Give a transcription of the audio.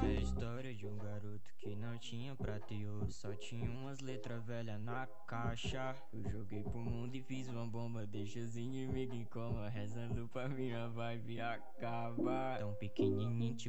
Essa é a história de um garoto que não tinha prata e ouro, só tinha umas letras velhas na caixa. Eu joguei pro mundo e fiz uma bomba, deixa os inimigos em coma, rezando pra minha vibe acabar. Tão pequenininho,